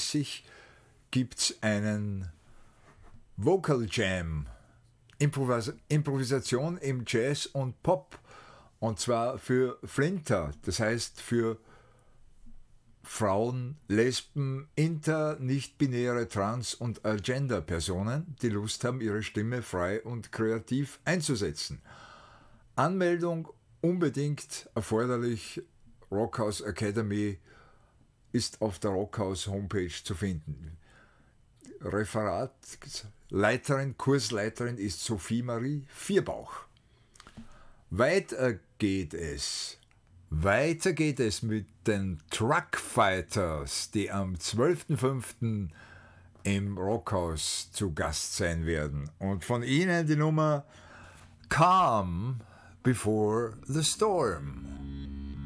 30 gibt es einen Vocal Jam, Improvisation im Jazz und Pop, und zwar für Flinter, das heißt für Frauen, Lesben, Inter, nicht-binäre, Trans- und Agender-Personen, die Lust haben, ihre Stimme frei und kreativ einzusetzen. Anmeldung unbedingt erforderlich. Rockhouse Academy ist auf der Rockhouse Homepage zu finden. Kursleiterin ist Sophie Marie Vierbauch. Weiter geht es mit den Truckfighters, die am 12.05. im Rockhaus zu Gast sein werden. Und von ihnen die Nummer Calm Before the Storm.